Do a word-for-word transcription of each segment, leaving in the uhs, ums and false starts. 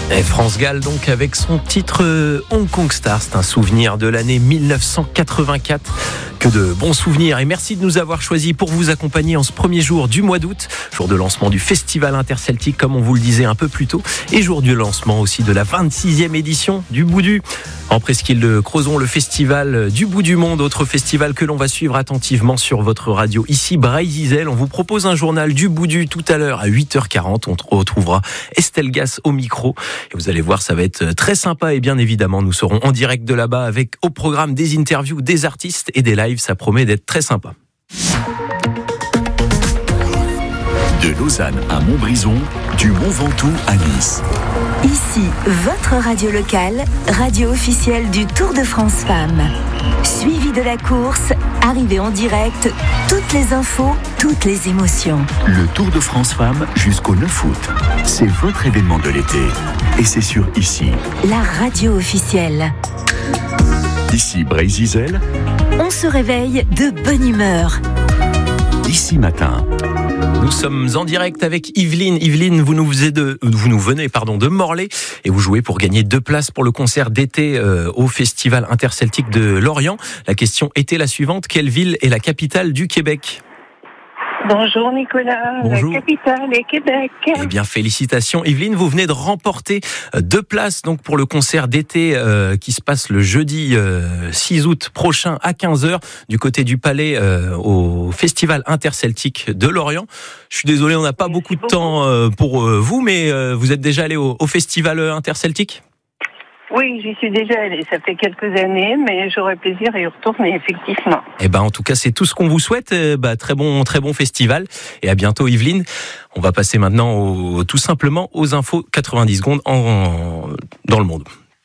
Et France Gall donc avec son titre euh, Hong Kong Star, c'est un souvenir de l'année dix-neuf cent quatre-vingt-quatre. Que de bons souvenirs et merci de nous avoir choisis pour vous accompagner en ce premier jour du mois d'août, jour de lancement du Festival Interceltique comme on vous le disait un peu plus tôt et jour du lancement aussi de la vingt-sixième édition du Boudu. En presqu'île de Crozon, le festival du bout du monde, autre festival que l'on va suivre attentivement sur votre radio. Ici, Bray-Zizel, on vous propose un journal du Boudu tout à l'heure à huit heures quarante. On retrouvera Estelle Gass au micro. Et vous allez voir, ça va être très sympa et bien évidemment, nous serons en direct de là-bas avec au programme des interviews, des artistes et des lives. Ça promet d'être très sympa. De Lausanne à Montbrison, du Mont Ventoux à Nice. Ici, votre radio locale, radio officielle du Tour de France Femmes. Suivi de la course, arrivée en direct, toutes les infos, toutes les émotions. Le Tour de France Femmes jusqu'au neuf août. C'est votre événement de l'été. Et c'est sur Ici. La radio officielle. Ici Bray-Zizel. On se réveille de bonne humeur. Ici matin. Nous sommes en direct avec Yveline. Yveline, vous nous venez de, vous nous venez, pardon, de Morlaix et vous jouez pour gagner deux places pour le concert d'été euh, au Festival Interceltique de Lorient. La question était la suivante. Quelle ville est la capitale du Québec ? Bonjour Nicolas, Bonjour. La capitale est Québec. Eh bien, félicitations Yveline, vous venez de remporter deux places donc pour le concert d'été euh, qui se passe le jeudi euh, six août prochain à quinze heures du côté du Palais euh, au Festival Interceltique de Lorient. Je suis désolé, on n'a pas Merci beaucoup de beaucoup. temps euh, pour euh, vous, mais euh, vous êtes déjà allé au, au Festival Interceltique ? Oui, j'y suis déjà allée, ça fait quelques années, mais j'aurais plaisir à y retourner, effectivement. Eh ben, en tout cas, c'est tout ce qu'on vous souhaite. Euh, bah, très bon, très bon festival. Et à bientôt, Yveline. On va passer maintenant au, tout simplement aux infos quatre-vingt-dix secondes en, en, dans le monde.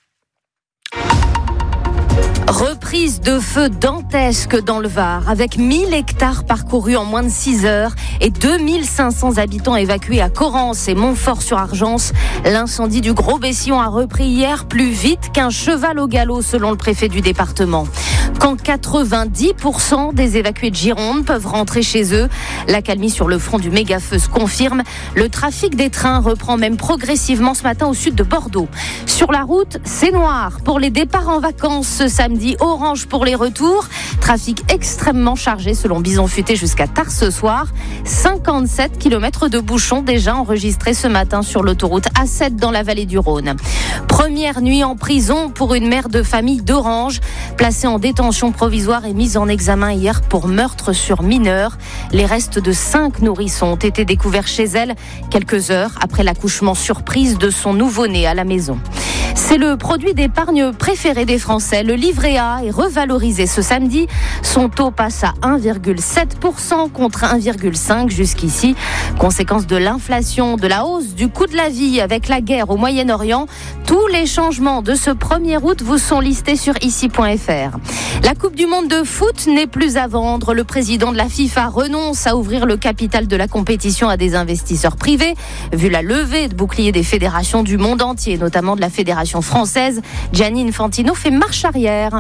Reprise de feu dantesque dans le Var, avec mille hectares parcourus en moins de six heures et deux mille cinq cents habitants évacués à Corrence et Montfort-sur-Argence. L'incendie du Gros Bessillon a repris hier plus vite qu'un cheval au galop, selon le préfet du département. Quand quatre-vingt-dix pour cent des évacués de Gironde peuvent rentrer chez eux, l'accalmie sur le front du méga-feu se confirme. Le trafic des trains reprend même progressivement ce matin au sud de Bordeaux. Sur la route, c'est noir pour les départs en vacances ce samedi, orange pour les retours. Trafic extrêmement chargé selon Bison Futé jusqu'à tard ce soir. cinquante-sept kilomètres de bouchons déjà enregistrés ce matin sur l'autoroute A sept dans la vallée du Rhône. Première nuit en prison pour une mère de famille d'Orange, placée en détention provisoire et mise en examen hier pour meurtre sur mineur. Les restes de cinq nourrissons ont été découverts chez elle quelques heures après l'accouchement surprise de son nouveau-né à la maison. C'est le produit d'épargne préféré des Français. Le livret A est revalorisé ce samedi. Son taux passe à un virgule sept pour cent contre un virgule cinq pour cent jusqu'ici. Conséquence de l'inflation, de la hausse du coût de la vie avec la guerre au Moyen-Orient. Tous les changements de ce premier août vous sont listés sur ici point f r. La Coupe du Monde de foot n'est plus à vendre. Le président de la FIFA renonce à ouvrir le capital de la compétition à des investisseurs privés. Vu la levée de boucliers des fédérations du monde entier, notamment de la fédération française, Gianni Infantino fait marche arrière.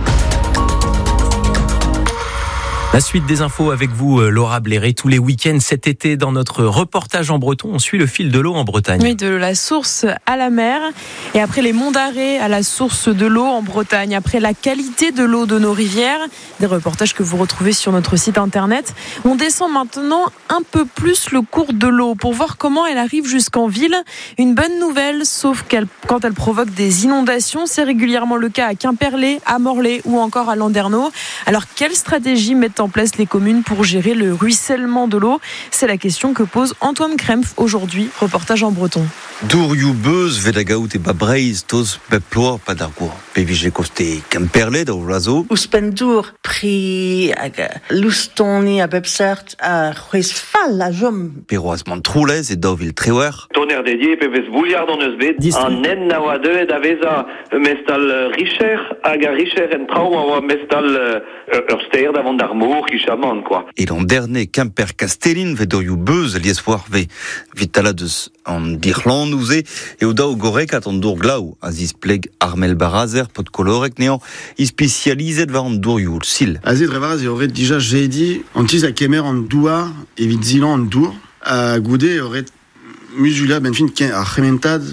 La suite des infos avec vous, Laura Bléré, tous les week-ends cet été dans notre reportage en breton. On suit le fil de l'eau en Bretagne. Oui, de la source à la mer. Et après les monts d'arrêt à la source de l'eau en Bretagne. Après la qualité de l'eau de nos rivières. Des reportages que vous retrouvez sur notre site internet. On descend maintenant un peu plus le cours de l'eau pour voir comment elle arrive jusqu'en ville. Une bonne nouvelle, sauf qu'elle, quand elle provoque des inondations. C'est régulièrement le cas à Quimperlé, à Morlaix ou encore à Landerneau. Alors, quelle stratégie mettent en place les communes pour gérer le ruissellement de l'eau? C'est la question que pose Antoine Krempf aujourd'hui. Reportage en breton. Douriou beuz vedagaout e babreiz tos peploar padargour. Pevije koste Quimperlé da oulazo. Ouspendour pri hag loustoni a bepsert a c'hwez fall a jom. Peroazman troulez e dovil trewer. Tonner dédié pevez bouillard dans eus bet. An en na oa deuet a veza mestal richer hag a richer en trao a oa mestal ur stêr davant d'ar mour ki chamant, quoi. Et l'an dernier, Quimper Castellin ve douriou beuz lies war ve vitala deus an dirland ouze e o da o gorek at an dour glaou a zis pleg Armel Barazer pot kolorek nean i spécializet war an douriou sil. Azet revaraz e oret dija jeidi an tiz a kemer an douar evit zilan an dour a goude oret musula ben fin ken ar rementad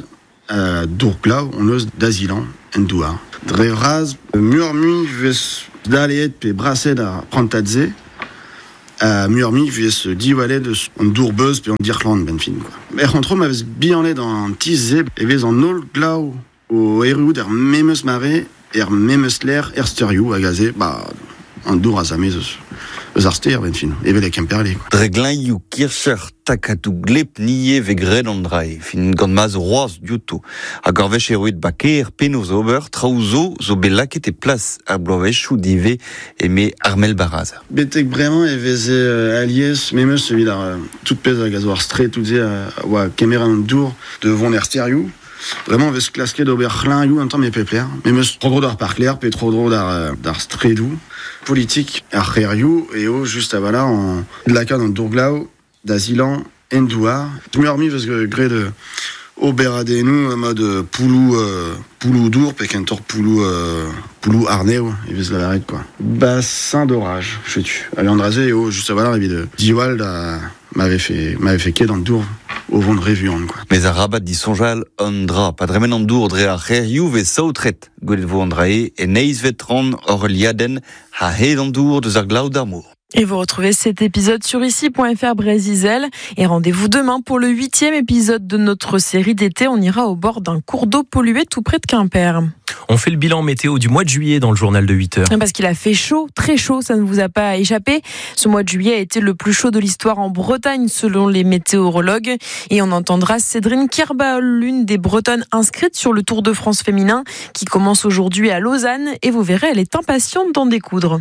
euh, Dourglau, on ose d'asilan, en doua. Dre raz, murmi, ves d'aleet, pe brasset à prantadze, euh, murmi, ves diwalet, on dourbeuse, pe on dirland, ben fin, quoi. Mais entre eux, m'avez bianlé dans un petit zeb, et ves en ol glau, au héros der memes mare, er memes l'air, ersteriou, à gazé, bah, en dour à zamez, eus arster, ben fin, et ves les kemperlé, quoi. Dreglain you kircher takatu glep nie vegred andrai, fin gandmaz roaz diuto. A gorvech eruit baker, penoz ober, trauzo, zo belaket e plas ar bloavechou dive eme Armel Barazer. Betek bremañ e veze euh, alies, memeus evit ar euh, tout pez a gazo ar stre, tout ze a oa kemer an dour devant l'ersterioù. Vraiment, vez klasket d'ober chlin you un temps me pepler. Memeus trop dro d'ar parcler, pe trop dro d'ar, euh, d'ar stredou. Politique ar c'herioù, et o juste a vala en laka dans Dourglau, d'asilan, en douar. Murmi vez gre de oberadenou, en mode poulou, euh, poulou dour, pe kentor poulou, euh, poulou arneo, et vez la varette, quoi. Bassin d'orage, je tu. Allez, Andrazé, et o juste a vala, et de Diwald m'avait fait, m'avait fait quai dans le dour. Au vent de révion, quoi. Mais a rabat di sonjal andra, pa dremen an dour dre ar c'herioù ve saotret, gwelet vo andrae, e neiz vetran or liaden ha hed an dour deus ar glav d'amour. Et vous retrouvez cet épisode sur ici point f r Brésil. Et rendez-vous demain pour le huitième épisode de notre série d'été. On ira au bord d'un cours d'eau pollué tout près de Quimper. On fait le bilan météo du mois de juillet dans le journal de huit heures. Parce qu'il a fait chaud, très chaud, ça ne vous a pas échappé. Ce mois de juillet a été le plus chaud de l'histoire en Bretagne selon les météorologues. Et on entendra Cédrine Kirbaol, l'une des Bretonnes inscrites sur le Tour de France féminin qui commence aujourd'hui à Lausanne. Et vous verrez, elle est impatiente d'en découdre.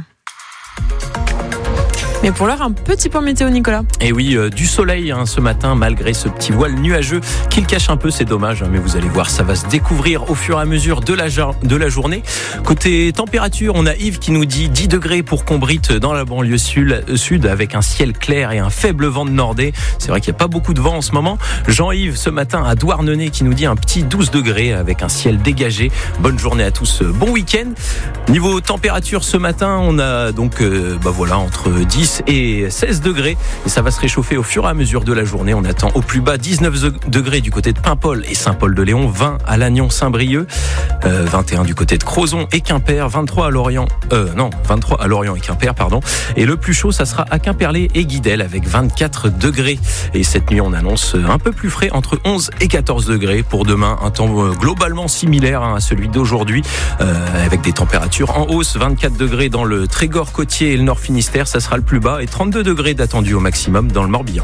Mais pour l'heure, un petit point météo, Nicolas. Et oui, euh, du soleil hein, ce matin, malgré ce petit voile nuageux qui le cache un peu, c'est dommage, hein, mais vous allez voir, ça va se découvrir au fur et à mesure de la, de la journée. Côté température, on a Yves qui nous dit dix degrés pour Combrit dans la banlieue sud, avec un ciel clair et un faible vent de nordée. C'est vrai qu'il n'y a pas beaucoup de vent en ce moment. Jean-Yves, ce matin, à Douarnenez, qui nous dit un petit douze degrés avec un ciel dégagé. Bonne journée à tous, bon week-end. Niveau température, ce matin, on a donc euh, bah voilà, entre dix et seize degrés et ça va se réchauffer au fur et à mesure de la journée. On attend au plus bas dix-neuf degrés du côté de Paimpol et Saint-Paul-de-Léon, vingt à Lannion-Saint-Brieuc, euh, vingt et un du côté de Crozon et Quimper, vingt-trois à Lorient, euh, non, vingt-trois à Lorient et Quimper, pardon. Et le plus chaud, ça sera à Quimperlé et Guidel avec vingt-quatre degrés. Et cette nuit, on annonce un peu plus frais, entre onze et quatorze degrés pour demain. Un temps globalement similaire hein, à celui d'aujourd'hui, euh, avec des températures en hausse, vingt-quatre degrés dans le Trégor côtier et le Nord Finistère, ça sera le plus bas, et trente-deux degrés d'attendu au maximum dans le Morbihan.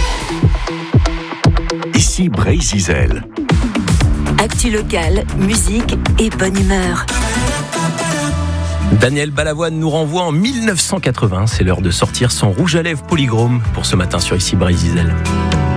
Ici Brésil. Actu locale, musique et bonne humeur. Daniel Balavoine nous renvoie en mille neuf cent quatre-vingts. C'est l'heure de sortir son rouge à lèvres polyghrome pour ce matin sur Ici Brésil.